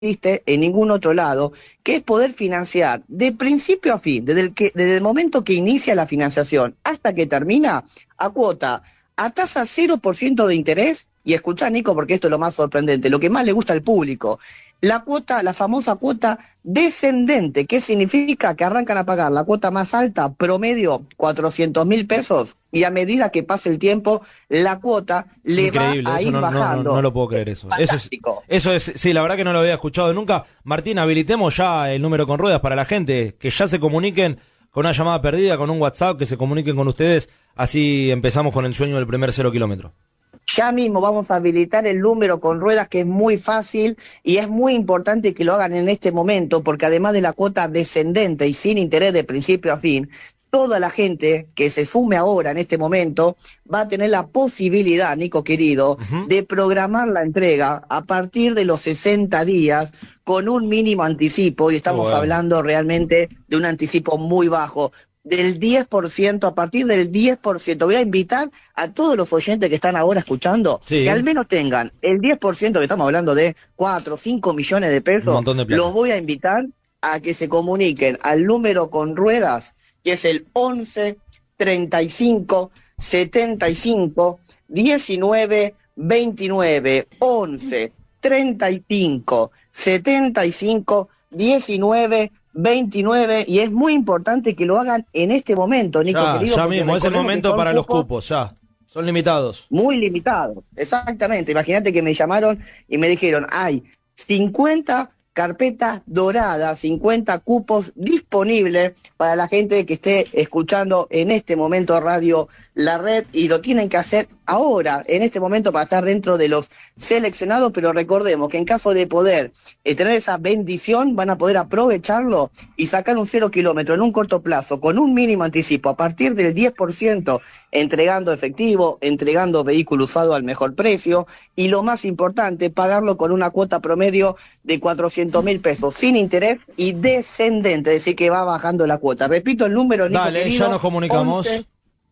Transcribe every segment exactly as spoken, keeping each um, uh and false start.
existe en ningún otro lado, que es poder financiar de principio a fin, desde el, que, desde el momento que inicia la financiación hasta que termina, a cuota, a tasa cero por ciento de interés. Y escuchá, Nico, porque esto es lo más sorprendente, lo que más le gusta al público, la cuota, la famosa cuota descendente. ¿Qué significa? Que arrancan a pagar la cuota más alta, promedio cuatrocientos mil pesos, y a medida que pase el tiempo, la cuota le Increíble, va a eso ir no, bajando. No, no, no lo puedo creer eso. Eso es, eso es, sí, la verdad que no lo había escuchado nunca. Martín, habilitemos ya el número con ruedas para la gente, que ya se comuniquen con una llamada perdida, con un WhatsApp, que se comuniquen con ustedes, así empezamos con el sueño del primer cero kilómetro. Ya mismo vamos a habilitar el número con ruedas, que es muy fácil y es muy importante que lo hagan en este momento, porque además de la cuota descendente y sin interés de principio a fin, toda la gente que se sume ahora en este momento va a tener la posibilidad, Nico querido, uh-huh. de programar la entrega a partir de los sesenta días con un mínimo anticipo, y estamos oh, wow. hablando realmente de un anticipo muy bajo, del diez por ciento, a partir del diez por ciento. Voy a invitar a todos los oyentes que están ahora escuchando, sí. que al menos tengan el diez por ciento, que estamos hablando de cuatro o cinco millones de pesos, un montón de plata. Los voy a invitar a que se comuniquen al número con ruedas, que es el once, treinta y cinco, setenta y cinco, diecinueve, veintinueve, once, treinta y cinco, setenta y cinco, diecinueve, veintinueve, y es muy importante que lo hagan en este momento, Nico ya, querido. Ya mismo, es el momento para los cupos, ya. Son limitados. Muy limitados, exactamente. Imagínate que me llamaron y me dijeron, hay cincuenta carpetas doradas, cincuenta cupos disponibles para la gente que esté escuchando en este momento Radio La Red, y lo tienen que hacer ahora, en este momento, para estar dentro de los seleccionados. Pero recordemos que en caso de poder eh, tener esa bendición, van a poder aprovecharlo y sacar un cero kilómetro en un corto plazo, con un mínimo anticipo, a partir del diez por ciento, entregando efectivo, entregando vehículo usado al mejor precio, y lo más importante, pagarlo con una cuota promedio de cuatrocientos mil pesos, sin interés y descendente, es decir, que va bajando la cuota. Repito el número, Nico Dale, querido, ya nos comunicamos. once,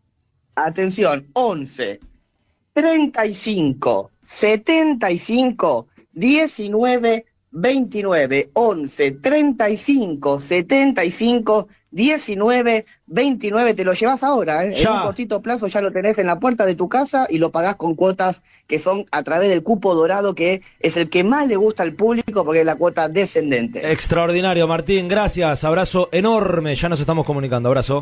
atención, once, treinta y cinco, setenta y cinco, diecinueve, veintinueve, once, treinta y cinco, setenta y cinco, diecinueve, veintinueve, te lo llevas ahora, ¿eh? En un cortito plazo ya lo tenés en la puerta de tu casa y lo pagás con cuotas que son a través del cupo dorado, que es el que más le gusta al público porque es la cuota descendente. Extraordinario, Martín, gracias, abrazo enorme, ya nos estamos comunicando, abrazo.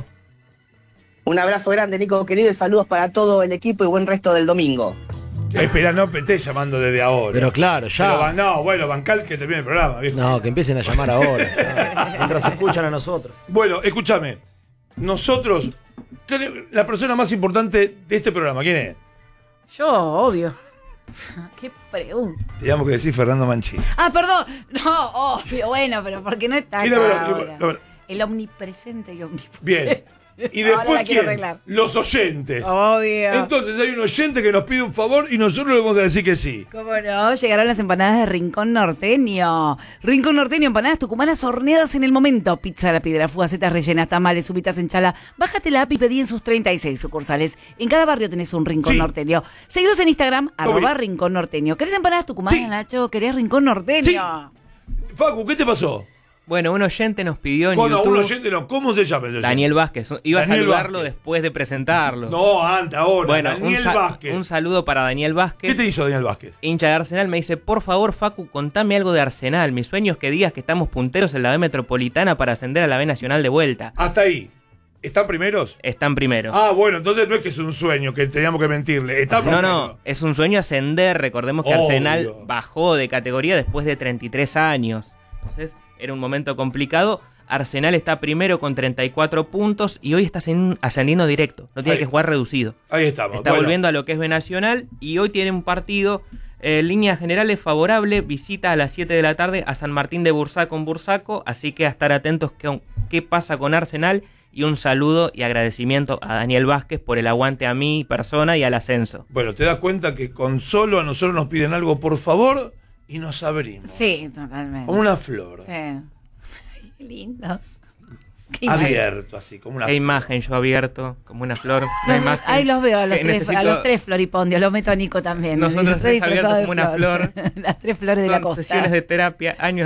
Un abrazo grande, Nico querido, y saludos para todo el equipo y buen resto del domingo. Espera, no me estés llamando desde ahora. Pero claro, ya. Pero, no, bueno, bancal que termine el programa, ¿viejo? No, que empiecen a llamar ahora. Mientras escuchan a nosotros. Bueno, escúchame. Nosotros, la persona más importante de este programa, ¿quién es? Yo, obvio. Qué pregunta. Teníamos que decir Fernando Mancini. Ah, perdón. No, obvio, bueno, pero porque no está acá lo, ahora. lo, lo, el omnipresente y omnipotente. Bien. Y después, ¿quién? Los oyentes. Obvio. Entonces hay un oyente que nos pide un favor y nosotros le vamos a decir que sí. ¿Cómo no? Llegaron las empanadas de Rincón Norteño. Rincón Norteño, empanadas tucumanas horneadas en el momento. Pizza a la piedra, fugacetas rellenas, tamales, upitas en chala. Bájate la app y pedí en sus treinta y seis sucursales. En cada barrio tenés un Rincón sí. Norteño. Seguilos en Instagram, arroba Rincón Norteño. ¿Querés empanadas tucumanas, sí. Nacho? ¿Querés Rincón Norteño? Sí. Facu, ¿qué te pasó? Bueno, un oyente nos pidió en bueno, YouTube... un oyente no, ¿cómo se llama ese Daniel Vázquez. Iba Daniel a saludarlo Vázquez. Después de presentarlo. No, antes, ahora. Bueno, Daniel un sa- Vázquez. Un saludo para Daniel Vázquez. ¿Qué te hizo Daniel Vázquez? Hincha de Arsenal, me dice, por favor, Facu, contame algo de Arsenal. Mi sueño es que digas que estamos punteros en la B Metropolitana para ascender a la B Nacional de vuelta. Hasta ahí. ¿Están primeros? Están primeros. Ah, bueno, entonces no es que es un sueño, que teníamos que mentirle. Está no, no, es un sueño ascender. Recordemos que Obvio. Arsenal bajó de categoría después de treinta y tres años. Entonces, era un momento complicado. Arsenal está primero con treinta y cuatro puntos y hoy está ascendiendo directo. No tiene ahí, que jugar reducido. Ahí estamos. Está bueno. volviendo a lo que es B Nacional y hoy tiene un partido, en eh, líneas generales, favorable. Visita a las siete de la tarde a San Martín de Bursaco en Bursaco. Así que a estar atentos que, qué pasa con Arsenal. Y un saludo y agradecimiento a Daniel Vázquez por el aguante a mi persona y al ascenso. Bueno, te das cuenta que con solo a nosotros nos piden algo, por favor, y nos abrimos. Sí, totalmente. Como una flor. Sí. Qué lindo. abierto, así, como una Qué imagen yo abierto, como una flor. Una Los- imagen ahí los veo, a los, que tres, necesito- a los tres floripondios, los meto a Nico también. Nosotros Los tres tres abiertos disfrazados de como una flor. Las tres flores de la Son costa. sesiones de terapia, años